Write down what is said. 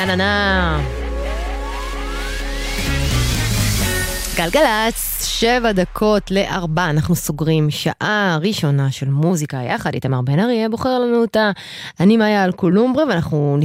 נה. גלגלץ, 7:07, אנחנו סוגרים שעה ראשונה של מוזיקה יחד. איתמר בן אריה בוחר לנו אותה. אני מאיה אלקולומברה, ואנחנו